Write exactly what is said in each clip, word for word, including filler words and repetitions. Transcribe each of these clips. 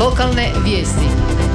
Lokalne vijesti.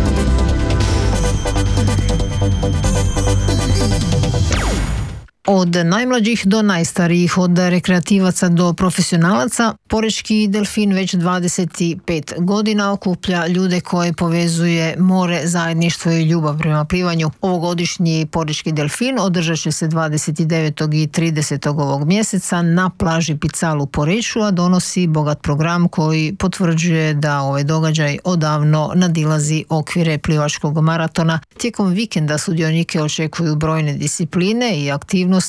Od najmlađih do najstarijih, od rekreativaca do profesionalaca, Porečki delfin već dvadeset pet godina okuplja ljude koje povezuje more, zajedništvo i ljubav prema plivanju. Ovogodišnji Porečki delfin održat će se dvadeset devetog i tridesetog ovog mjeseca na plaži Pical u Poreču, a donosi bogat program koji potvrđuje da ovaj događaj odavno nadilazi okvire plivačkog maratona. Tijekom vikenda sudionike očekuju brojne discipline i aktivnosti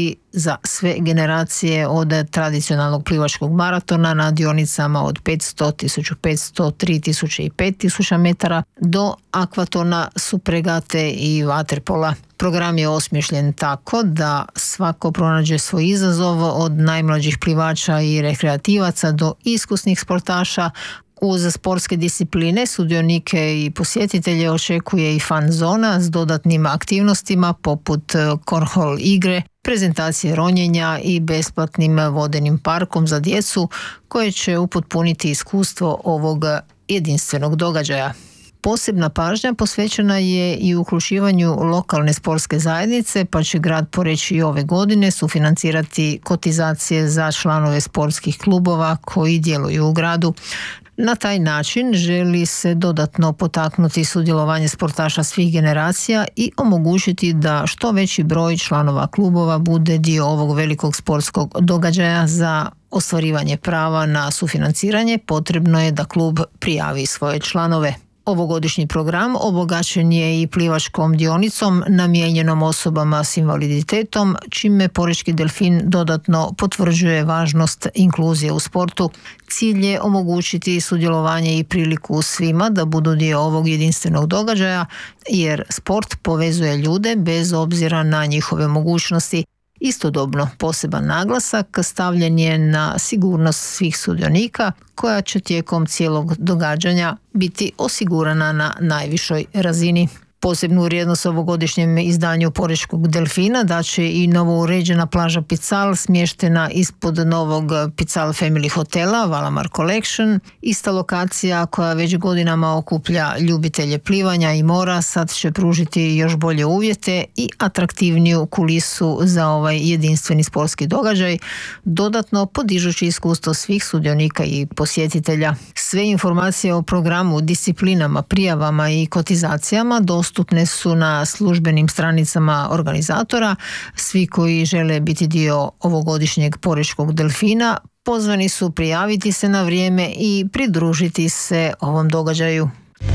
za sve generacije, od tradicionalnog plivačkog maratona na dionicama od petsto, tisuću petsto, tri tisuće i pet tisuća metara do akvatona, supregate i vaterpola. Program je osmišljen tako da svako pronađe svoj izazov, od najmlađih plivača i rekreativaca do iskusnih sportaša. Uz sportske discipline sudionike i posjetitelje očekuje i fan zona s dodatnim aktivnostima poput kornhol igre, prezentacije ronjenja i besplatnim vodenim parkom za djecu koje će upotpuniti iskustvo ovog jedinstvenog događaja. Posebna pažnja posvećena je i uključivanju lokalne sportske zajednice, pa će grad Poreč i ove godine sufinancirati kotizacije za članove sportskih klubova koji djeluju u gradu. Na taj način želi se dodatno potaknuti sudjelovanje sportaša svih generacija i omogućiti da što veći broj članova klubova bude dio ovog velikog sportskog događaja. Za ostvarivanje prava na sufinanciranje potrebno je da klub prijavi svoje članove. Ovogodišnji program obogaćen je i plivačkom dionicom namijenjenom osobama s invaliditetom, čime Porečki delfin dodatno potvrđuje važnost inkluzije u sportu. Cilj je omogućiti sudjelovanje i priliku svima da budu dio ovog jedinstvenog događaja, jer sport povezuje ljude bez obzira na njihove mogućnosti. Istodobno poseban naglasak stavljen je na sigurnost svih sudionika, koja će tijekom cijelog događanja biti osigurana na najvišoj razini. Posebnu vrijednost ovogodišnjem izdanju Porečkog delfina daće i novo uređena plaža Pical, smještena ispod novog Pical Family hotela Valamar Collection. Ista lokacija koja već godinama okuplja ljubitelje plivanja i mora sad će pružiti još bolje uvjete i atraktivniju kulisu za ovaj jedinstveni sportski događaj, dodatno podižući iskustvo svih sudionika i posjetitelja. Sve informacije o programu, disciplinama, prijavama i kotizacijama dostupne su na službenim stranicama organizatora. Svi koji žele biti dio ovogodišnjeg Porečkog delfina pozvani su prijaviti se na vrijeme i pridružiti se ovom događaju.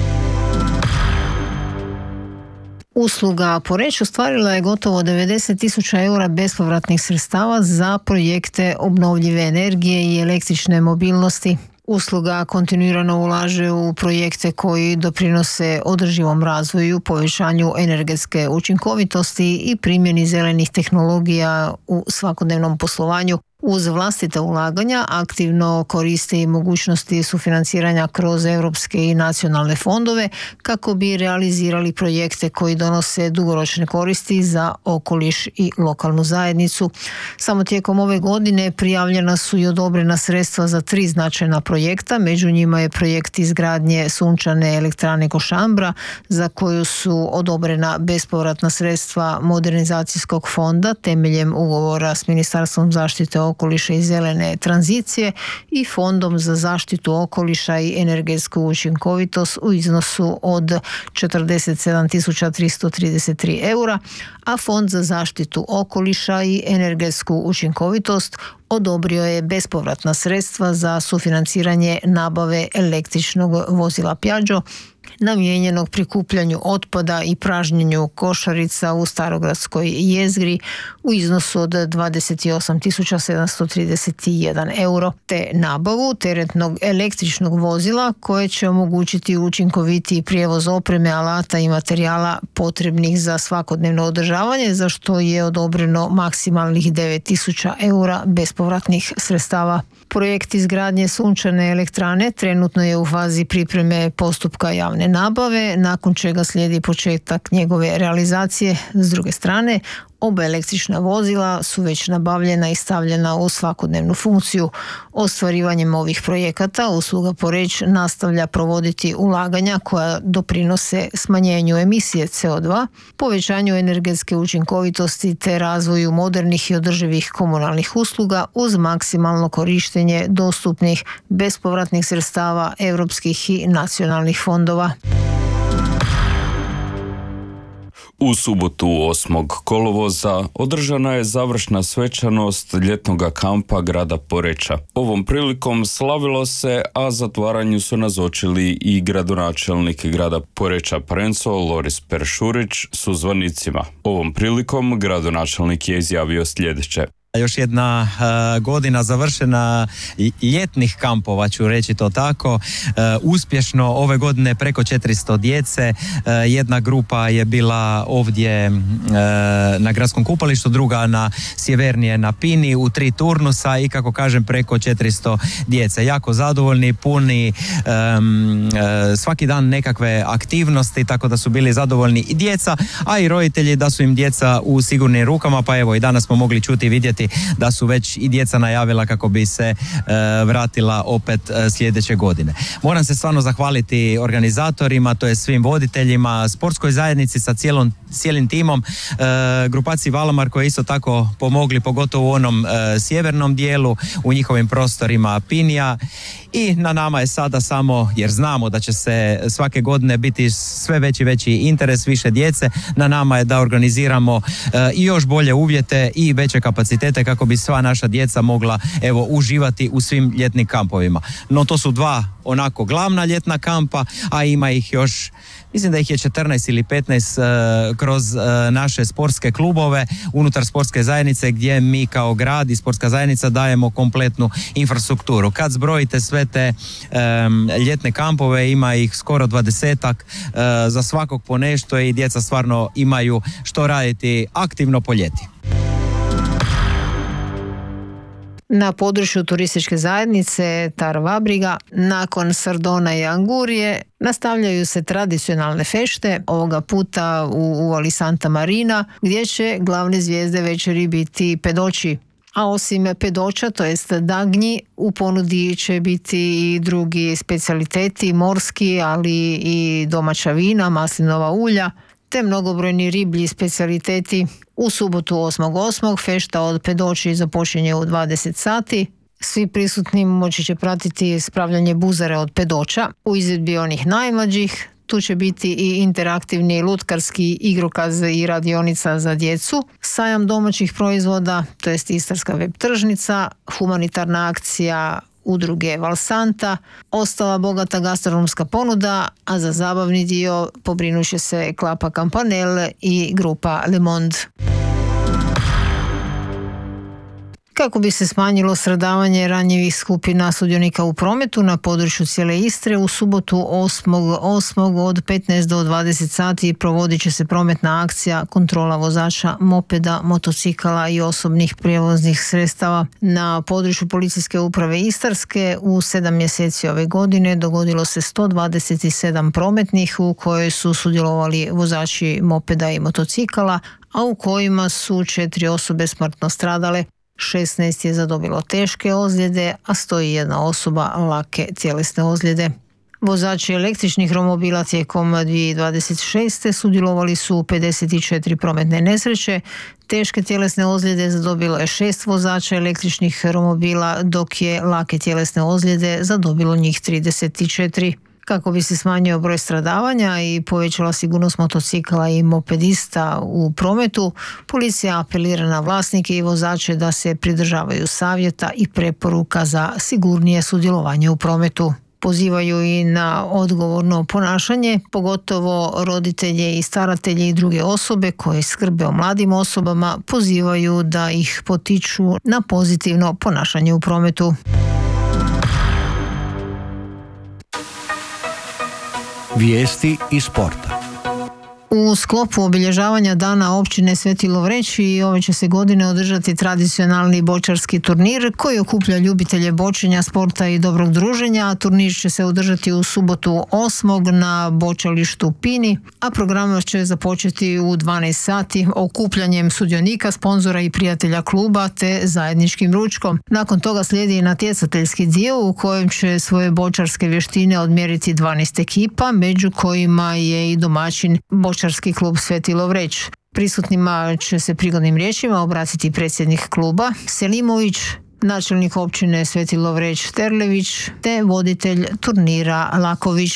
Usluga Poreč ostvarila je gotovo devedeset tisuća eura bespovratnih sredstava za projekte obnovljive energije i električne mobilnosti. Usluga kontinuirano ulaže u projekte koji doprinose održivom razvoju, povećanju energetske učinkovitosti i primjeni zelenih tehnologija u svakodnevnom poslovanju. Uz vlastita ulaganja aktivno koriste i mogućnosti sufinanciranja kroz europske i nacionalne fondove kako bi realizirali projekte koji donose dugoročne koristi za okoliš i lokalnu zajednicu. Samo tijekom ove godine prijavljena su i odobrena sredstva za tri značajna projekta. Među njima je projekt izgradnje sunčane elektrane Košambra, za koju su odobrena bespovratna sredstva modernizacijskog fonda temeljem ugovora s Ministarstvom zaštite okoliša i zelene tranzicije i Fondom za zaštitu okoliša i energetsku učinkovitost u iznosu od četrdeset sedam tisuća tristo trideset tri eura, a Fond za zaštitu okoliša i energetsku učinkovitost odobrio je bespovratna sredstva za sufinanciranje nabave električnog vozila Piaggio namijenjenog prikupljanju otpada i pražnjenju košarica u Starogradskoj jezgri u iznosu od dvadeset osam tisuća sedamsto trideset jedan euro, te nabavu teretnog električnog vozila koje će omogućiti učinkovitiji prijevoz opreme, alata i materijala potrebnih za svakodnevno održavanje, za što je odobreno maksimalnih devet tisuća eura bespovratnih sredstava. Projekt izgradnje sunčane elektrane trenutno je u fazi pripreme postupka javne nabave, nakon čega slijedi početak njegove realizacije. S druge strane, Oba električna vozila su već nabavljena i stavljena u svakodnevnu funkciju. Ostvarivanjem ovih projekata usluga Poreč nastavlja provoditi ulaganja koja doprinose smanjenju emisije C O dva, povećanju energetske učinkovitosti te razvoju modernih i održivih komunalnih usluga uz maksimalno korištenje dostupnih bespovratnih sredstava europskih i nacionalnih fondova. U subotu osmog kolovoza održana je završna svečanost ljetnog kampa grada Poreča. Ovom prilikom slavilo se, a zatvaranju su nazočili i gradonačelnik grada Poreča Parenco Loris Peršurić su zvanicima. Ovom prilikom gradonačelnik je izjavio sljedeće. Još jedna uh, godina završena ljetnih kampova, ću reći to tako. Uh, uspješno ove godine preko četiristo djece. Uh, jedna grupa je bila ovdje uh, na gradskom kupalištu, druga na sjevernije na Pini u tri turnusa i kako kažem preko četiristo djece. Jako zadovoljni, puni um, uh, svaki dan nekakve aktivnosti, tako da su bili zadovoljni i djeca, a i roditelji da su im djeca u sigurnim rukama, pa evo i danas smo mogli čuti i vidjeti da su već i djeca najavila kako bi se e, vratila opet e, sljedeće godine. Moram se stvarno zahvaliti organizatorima, to je svim voditeljima, sportskoj zajednici sa cijelom, cijelim timom, e, grupaciji Valamar koji isto tako pomogli, pogotovo u onom e, sjevernom dijelu, u njihovim prostorima Pinija. I na nama je sada samo, jer znamo da će se svake godine biti sve veći veći interes, više djece, na nama je da organiziramo e, i još bolje uvjete i veće kapacitete kako bi sva naša djeca mogla evo uživati u svim ljetnim kampovima. No to su dva onako glavna ljetna kampa, a ima ih još, mislim da ih je četrnaest ili petnaest uh, kroz uh, naše sportske klubove unutar sportske zajednice gdje mi kao grad i sportska zajednica dajemo kompletnu infrastrukturu. Kad zbrojite sve te um, ljetne kampove, ima ih skoro dvadesetak, uh, za svakog po nešto i djeca stvarno imaju što raditi aktivno po ljeti. Na području turističke zajednice Tar Vabriga, nakon Sardona i Angurije, nastavljaju se tradicionalne fešte, ovoga puta u uvali Santa Marina, gdje će glavne zvijezde večeri biti pedoći. A osim pedoća, to jest dagnji, u ponudi će biti i drugi specijaliteti, morski, ali i domaća vina, maslinova ulja, te mnogobrojni riblji specijaliteti. U subotu osmog osmog fešta od pedoći započinje u dvadeset sati. Svi prisutni moći će pratiti spravljanje buzare od pedoća u izvedbi onih najmlađih. Tu će biti i interaktivni lutkarski igrokaz i radionica za djecu, sajam domaćih proizvoda, to jest istarska web tržnica, humanitarna akcija udruge Valsanta, ostala bogata gastronomska ponuda, a za zabavni dio pobrinut će se Klapa Campanelle i grupa Le Monde. Kako bi se smanjilo stradavanje ranjivih skupina sudionika u prometu na području cijele Istre, u subotu osmog osmog od petnaest do dvadeset sati provodit će se prometna akcija kontrola vozača mopeda, motocikala i osobnih prijevoznih sredstava. Na području policijske uprave Istarske u sedam mjeseci ove godine dogodilo se sto dvadeset sedam prometnih u kojoj su sudjelovali vozači mopeda i motocikala, a u kojima su četiri osobe smrtno stradale. šesnaest je zadobilo teške ozljede, a sto jedna osoba lake tjelesne ozljede. Vozači električnih romobila tijekom dvije tisuće dvadeset šeste sudjelovali su u pedeset četiri prometne nesreće. Teške tjelesne ozljede zadobilo je šest vozača električnih romobila, dok je lake tjelesne ozljede zadobilo njih trideset četiri. Kako bi se smanjio broj stradavanja i povećala sigurnost motocikla i mopedista u prometu, policija apelira na vlasnike i vozače da se pridržavaju savjeta i preporuka za sigurnije sudjelovanje u prometu. Pozivaju i na odgovorno ponašanje, pogotovo roditelje i staratelje i druge osobe koje skrbe o mladim osobama, pozivaju da ih potiču na pozitivno ponašanje u prometu. Vijesti iz sporta. U sklopu obilježavanja dana općine Sveti Lovreć i ove će se godine održati tradicionalni bočarski turnir koji okuplja ljubitelje bočenja, sporta i dobrog druženja. Turnir će se održati u subotu osmog na bočalištu Pini, a program će započeti u dvanaest sati okupljanjem sudionika, sponzora i prijatelja kluba te zajedničkim ručkom. Nakon toga slijedi i natjecateljski dio u kojem će svoje bočarske vještine odmjeriti dvanaest ekipa, među kojima je i domaćin bočarski klub Sveti Lovreć. Prisutnima će se prigodnim riječima obratiti predsjednik kluba Selimović, načelnik općine Sveti Lovreć Terlević te voditelj turnira Laković.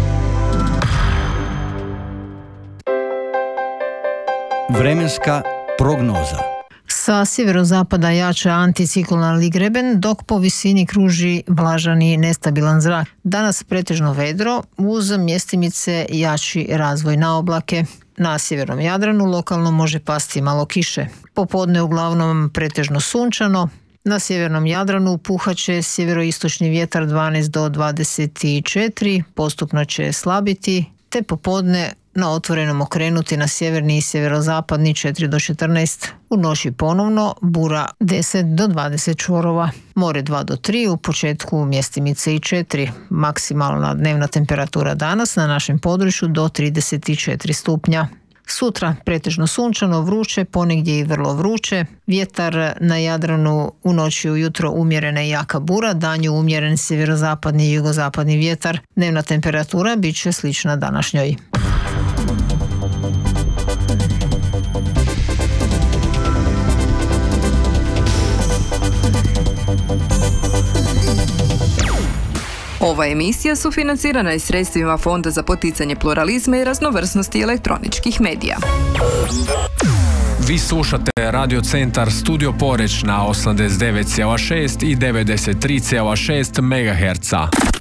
Vremenska prognoza. Sa sjeverozapada jača anticiklonalni greben, dok po visini kruži vlažan i nestabilan zrak. Danas pretežno vedro, uz mjestimice jači razvoj na oblake. Na sjevernom Jadranu lokalno može pasti malo kiše. Popodne uglavnom pretežno sunčano. Na sjevernom Jadranu puhaće sjeveroistočni vjetar dvanaest do dvadeset četiri, postupno će slabiti, te popodne na otvorenom okrenuti na sjeverni i sjeverozapadni četiri do četrnaest. U noći ponovno bura deset do dvadeset čvorova. More dva do tri, u početku mjestimice i četiri. Maksimalna dnevna temperatura danas na našem području do trideset četiri stupnja. Sutra pretežno sunčano, vruće, ponegdje i vrlo vruće. Vjetar na Jadranu u noći i ujutro umjerena i jaka bura, danju umjeren sjeverozapadni i jugozapadni vjetar. Dnevna temperatura bit će slična današnjoj. Ova emisija sufinancirana je sredstvima Fonda za poticanje pluralizma i raznovrsnosti elektroničkih medija. Vi slušate Radio Centar Studio Poreč na osamdeset devet zarez šest i devedeset tri zarez šest megaherca.